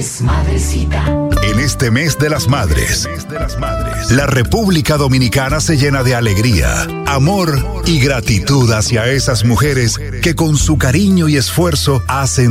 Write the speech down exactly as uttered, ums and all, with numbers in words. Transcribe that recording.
Madrecita. En este mes de las madres, la República Dominicana se llena de alegría, amor y gratitud hacia esas mujeres que con su cariño y esfuerzo hacen